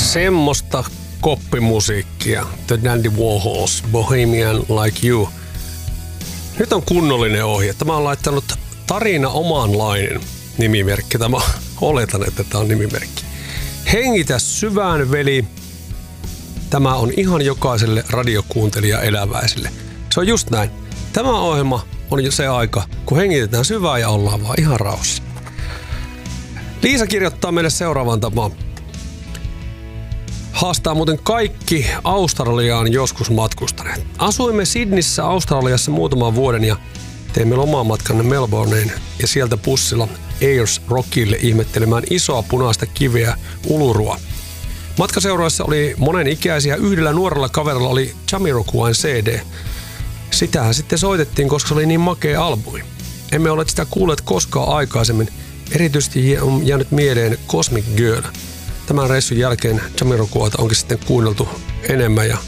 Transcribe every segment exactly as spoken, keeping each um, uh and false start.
Semmosta koppimusiikkia. The Dandy Warhols, Bohemian Like You. Nyt on kunnollinen ohje. Tämä on laittanut Tarina Omanlainen nimimerkki. Tämä oletan, että tämä on nimimerkki. Hengitä syvään, veli. Tämä on ihan jokaiselle radiokuuntelija eläväiselle. Se on just näin. Tämä ohjelma on jo se aika, kun hengitetään syvään ja ollaan vaan ihan rauhassa. Liisa kirjoittaa meille seuraavan tapaan. Haastaa muuten kaikki Australiaan joskus matkustaneet. Asuimme Sydneyssä Australiassa muutaman vuoden ja teimme lomamatkanne Melbourneen ja sieltä bussilla Ayers Rockille ihmettelemään isoa punaista kiveä Ulurua. Matkaseuraissa oli monen ikäisiä, yhdellä nuorella kaverilla oli Jamiroquain C D. Sitähän sitten soitettiin, koska se oli niin makea albumi. Emme ole sitä kuulleet koskaan aikaisemmin. Erityisesti on jäänyt mieleen Cosmic Girl. Tämän reissun jälkeen Jamiroquaita onkin sitten kuunneltu enemmän ja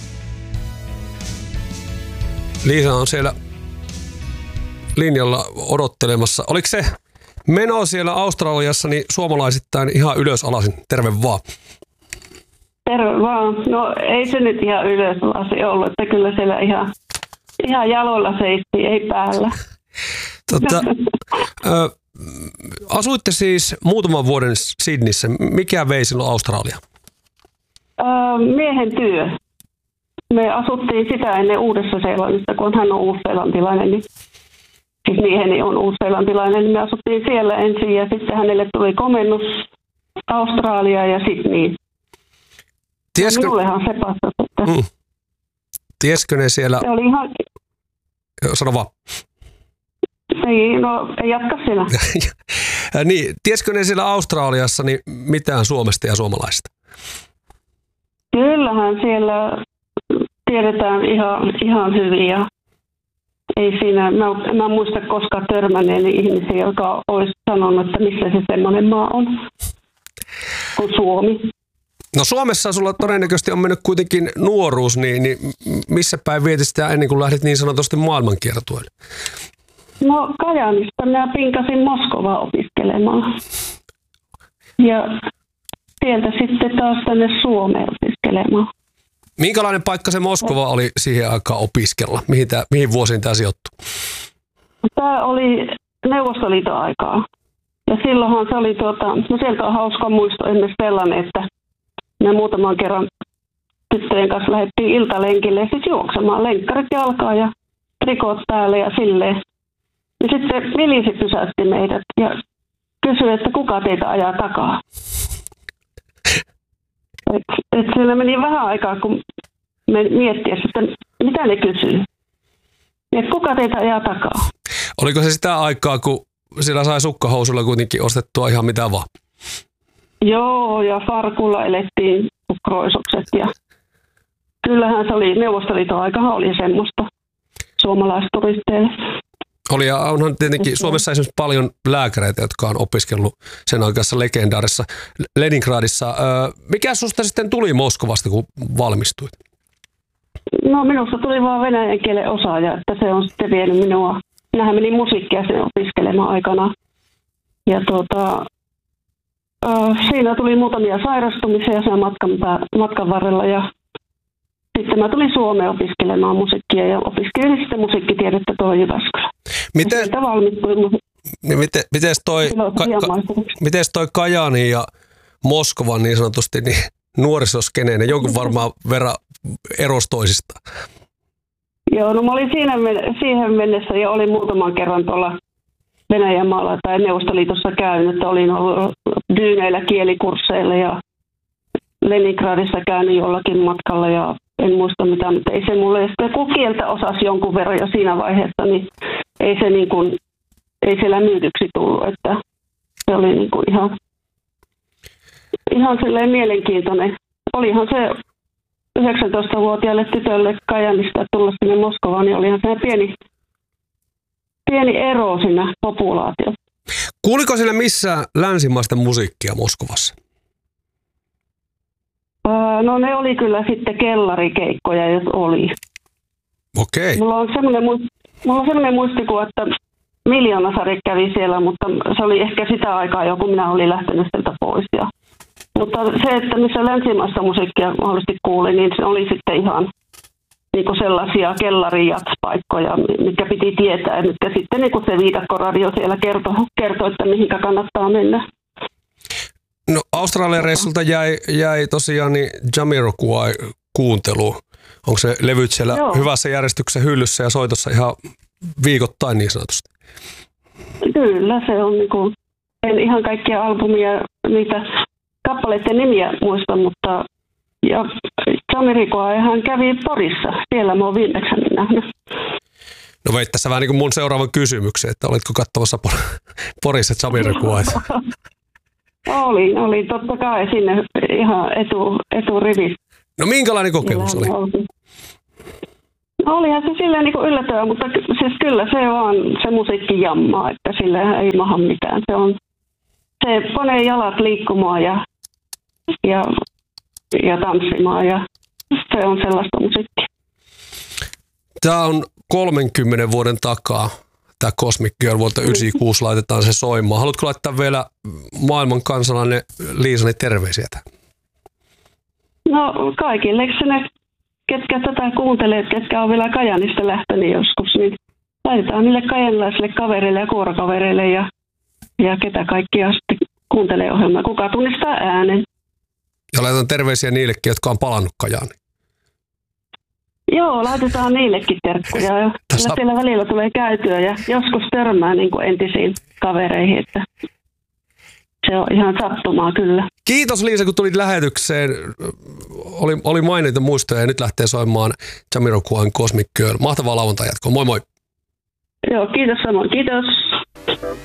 Liisa on siellä linjalla odottelemassa. Oliko se meno siellä Australiassa niin suomalaisittain ihan ylös alasin? Terve vaan. Terve vaan. No ei se nyt ihan ylös alasi ollut, että kyllä siellä ihan, ihan jaloilla seisti, ei päällä. Tota, ö, asuitte siis muutaman vuoden Sydneyssä. Mikä vei silloin Australia? Öö, miehen työ. Me asuttiin sitä ennen Uudessa-Seelannissa, kun hän on uusseelantilainen, niin siis mieheni on uusseelantilainen, niin me asuttiin siellä ensin ja sitten hänelle tuli komennus Australia ja Sydney. Tieskö... Minullehan se passasi, että... Mm. Tieskö ne siellä... Se oli ihan... Sano vaan. Ei, no ei jatka sinä. Niin, tieskö ne siellä Australiassa niin mitään Suomesta ja suomalaista? Kyllähän siellä tiedetään ihan, ihan hyvin ja ei siinä, mä, mä en muista koskaan törmänneeni ihmisiä, joka olisi sanonut, että missä se semmoinen maa on kuin Suomi. No Suomessa sulla todennäköisesti on mennyt kuitenkin nuoruus, niin, niin missä päin vietit sitä ennen kuin lähdit niin sanotusti maailmankiertueelle? No Kajaanista minä pinkasin Moskovaa opiskelemaan. Ja sieltä sitten taas tänne Suomeen opiskelemaan. Minkälainen paikka se Moskova oli siihen aikaan opiskella? Mihin, tää, mihin vuosiin tämä sijoittui? Tämä oli Neuvostoliiton aikaa. Ja silloinhan se oli, tuota, no sieltä on hauska muisto ennen sellainen, että me muutaman kerran tyttöjen kanssa lähdettiin iltalenkille ja sitten juoksemaan. Lenkkarit jalkaa ja trikot päälle ja silleen. Ja sitten milisi pysäytti meidät ja kysyi, että kuka teitä ajaa takaa. Et, et siinä meni vähän aikaa, kun me miettii, että mitä ne kysyy. Et kuka teitä ajaa takaa. Oliko se sitä aikaa, kun siellä sai sukkahousulla kuitenkin ostettua ihan mitä vaan? Joo, ja farkulla elettiin kroisokset. Ja kyllähän se oli, Neuvostoliiton aikahan oli semmoista suomalaisturisteille. Oli ja onhan tietenkin Suomessa esimerkiksi paljon lääkäreitä, jotka on opiskellut sen aikaisessa legendaarissa Leningradissa. Mikä susta sitten tuli Moskovasta, kun valmistuit? No minusta tuli vaan venäjän kielen osaaja, että se on sitten vienyt minua. Minähän menin musiikkia sen opiskelemaan aikana. Ja tuota, siinä tuli muutamia sairastumisia sen matkan, matkan varrella ja sitten mä tulin Suomeen opiskelemaan musiikkia ja opiskelin sitten musiikkitiedettä tuohon Jyväskylään. Miten, niin miten, mites toi, ka, ka, mites toi Kajaani ja Moskovan niin sanotusti niin nuorisoskeneen, jonkun varmaan verran eros toisistaan? Joo, no mä olin siinä, siihen mennessä ja olin muutaman kerran tuolla Venäjän maalla tai Neuvostoliitossa käynyt. Olin ollut dyyneillä kielikursseilla ja Leningradissa käynyt jollakin matkalla ja en muista mitään, mutta ei se mulle, kun kieltä osasi jonkun verran jo siinä vaiheessa, niin ei se niin kuin, ei siellä myydyksi tullut, että se oli niin kuin ihan, ihan silleen mielenkiintoinen. Olihan se yhdeksäntoistavuotiaalle tytölle Kajanista tulla sinne Moskovaan, niin olihan se pieni, pieni ero siinä populaatiossa. Kuuliko siellä missään länsimaista musiikkia Moskovassa? No ne oli kyllä sitten kellarikeikkoja, jos oli. Okei. Mulla on semmoinen, mulla on semmoinen muistikuva, että Miljoonasari kävi siellä, mutta se oli ehkä sitä aikaa jo, kun minä olin lähtenyt sieltä pois. Ja Mutta se, että missä länsimaista musiikkia mahdollisesti kuuli, niin se oli sitten ihan niin kuin sellaisia kellarijat-paikkoja, mitkä piti tietää, ja mitkä sitten niin kuin se viidakkoradio siellä kertoi, kertoi, että mihinkä kannattaa mennä. No Australian reissulta jäi, jäi tosiaan niin Jamiroquai kuuntelu. Onko se levyt siellä Joo. hyvässä järjestyksessä hyllyssä ja soitossa ihan viikoittain niin sanotusti? Kyllä, se on niin kuin, en ihan kaikkia albumia, niitä kappaleiden nimiä muista, mutta ja Jamiroquai hän kävi Porissa, siellä mä oon viimeksi nähnyt. No veit tässä vähän niin kuin mun seuraavan kysymyksen, että olitko katsomassa Porissa Jamiroquaita? Oli, oli totta kai sinne ihan etu, eturivissä. No minkälainen kokemus oli? No, olihan se silleen niin kuin yllättävää, mutta siis kyllä se on se musiikki jammaa, että sillä ei maha mitään. Se on, se panee jalat liikkumaan ja, ja, ja tanssimaan ja se on sellaista musiikkia. Tämä on kolmenkymmenen vuoden takaa. Tämä Cosmic Girl vuodelta yhdeksänkymmentäkuusi laitetaan se soimaan. Haluatko laittaa vielä maailman kansalainen Liisani terveisiä tähän? No kaikille sinne, ketkä tätä kuuntelee, ketkä on vielä Kajaanista lähtenyt joskus, niin laitetaan niille kajanilaisille kavereille ja kuorokavereille ja, ja ketä kaikkia sitten kuuntelee ohjelmaa. Kuka tunnistaa äänen. Ja laitetaan terveisiä niillekin, jotka on palannut Kajaaniin. Joo, laitetaan niillekin terkkuja. Kyllä siellä välillä tulee käytyä ja joskus törmää niin kuin entisiin kavereihin, että se on ihan sattumaa kyllä. Kiitos Liisa, kun tulit lähetykseen. Oli, oli mainita muistoja ja nyt lähtee soimaan Jamiroquain Cosmic Girl. Mahtavaa lauantai jatkoa. Moi moi. Joo, kiitos samoin. Kiitos.